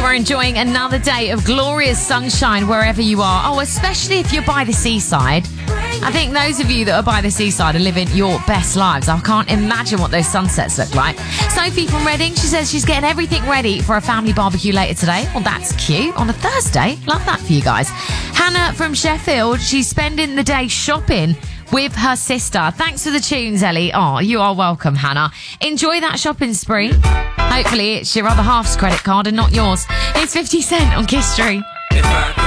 you are enjoying another day of glorious sunshine wherever you are. Oh, especially if you're by the seaside. I think those of you that are by the seaside are living your best lives. I can't imagine what those sunsets look like. Sophie from Reading, she says she's getting everything ready for a family barbecue later today. Well, that's cute. On a Thursday. Love that for you guys. Hannah from Sheffield, she's spending the day shopping with her sister. Thanks for the tunes, Ellie. Oh, you are welcome, Hannah. Enjoy that shopping spree. Hopefully it's your other half's credit card and not yours. It's 50 Cent on Kiss Street.